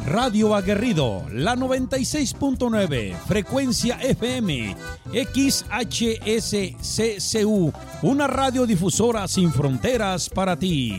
Radio Aguerrido, la 96.9, frecuencia FM, XHSCCU, una radiodifusora sin fronteras para ti.